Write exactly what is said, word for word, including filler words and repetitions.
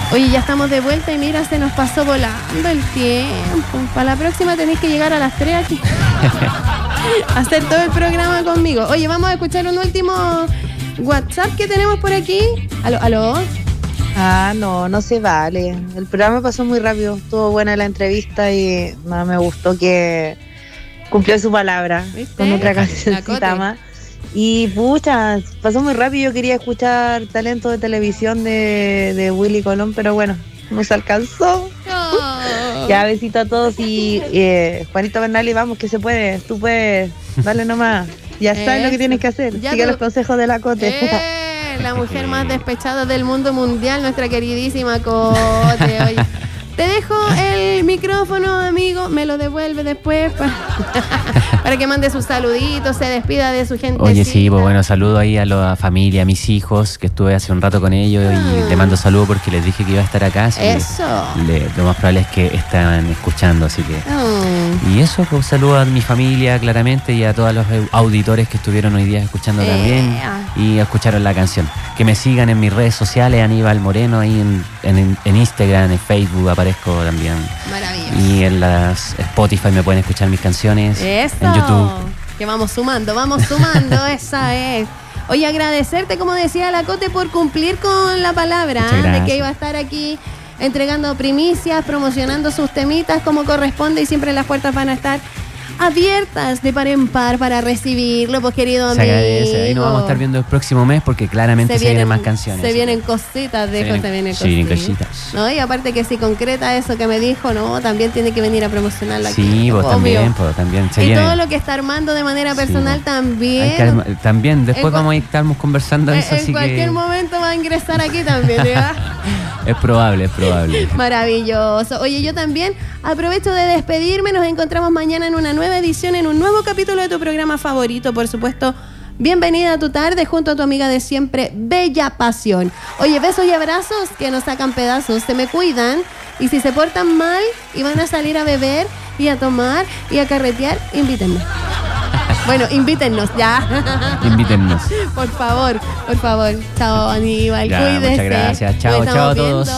Oye, ya estamos de vuelta y mira, se nos pasó volando el tiempo. Para la próxima tenéis que llegar a las tres aquí. Hacer todo el programa conmigo. Oye, vamos a escuchar un último WhatsApp que tenemos por aquí. ¿Aló? ¿Aló? Ah, no, no se vale. El programa pasó muy rápido. Estuvo buena la entrevista y no, me gustó que cumplió su palabra. ¿Viste? Con otra cancioncita más. Y pucha, pasó muy rápido. Yo quería escuchar Talento de Televisión de, de Willy Colón, pero bueno, no se alcanzó. Oh. Ya, besito a todos y eh, Juanito Bernali, vamos que se puede. Tú puedes, dale nomás. Ya sabes Eso. Lo que tienes que hacer. Ya Sigue tú... los consejos de la Cote. Eh, la mujer más despechada del mundo mundial, nuestra queridísima Cote. Oye, te dejo el micrófono, amigo. Me lo devuelve después para, para que mande sus saluditos, se despida de su gente. Oye, sí, pues bueno, saludo ahí a la familia, a mis hijos, que estuve hace un rato con ellos ah. y le mando saludos porque les dije que iba a estar acá. Así eso. Le, lo más probable es que están escuchando, así que... Oh. Y eso, pues saludo a mi familia, claramente, y a todos los auditores que estuvieron hoy día escuchando eh. también y escucharon la canción. Que me sigan en mis redes sociales, Aníbal Moreno, ahí en, en, en Instagram, en Facebook, aparezco también. Maravilloso. Y en las Spotify me pueden escuchar mis canciones. Eso. En YouTube. Que vamos sumando, vamos sumando, esa es. Oye, agradecerte, como decía la Cote, por cumplir con la palabra de que iba a estar aquí entregando primicias, promocionando sus temitas como corresponde y siempre las puertas van a estar abiertas de par en par para recibirlo, pues querido amigo. Se agradece. Ahí nos vamos a estar viendo el próximo mes porque claramente se, se vienen, vienen más canciones. Se vienen cositas, dejo, se, se vienen cositas. Sí, cositas. ¿No? Y aparte que si concreta eso que me dijo, no, también tiene que venir a promocionarla aquí. Sí, pues también, pues también se Y viene. todo lo que está armando de manera personal sí, también. Arma, también, después vamos a estar conversando en, eso, en así cualquier que... momento va a ingresar aquí también, ¿verdad? Es probable, es probable. Maravilloso. Oye, yo también aprovecho de despedirme. Nos encontramos mañana en una nueva edición, en un nuevo capítulo de tu programa favorito, por supuesto. Bienvenida a tu tarde junto a tu amiga de siempre, Bella Pasión. Oye, besos y abrazos que nos sacan pedazos. Se me cuidan. Y si se portan mal y van a salir a beber y a tomar y a carretear, invítenme. Bueno, invítennos ya. Invítennos. Por favor, por favor. Chao, Aníbal. Ya, cuídese. muchas gracias. Chao, chao a todos.